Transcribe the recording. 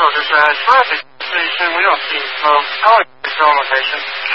Visual, this is traffic station. We don't see smoke. How is your location?